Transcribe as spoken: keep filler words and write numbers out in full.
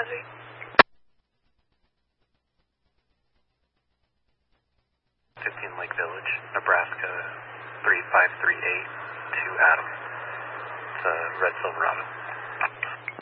Fuzzy. fifteen Lake Village, Nebraska, three five three eight to Adam. It's a red Silverado.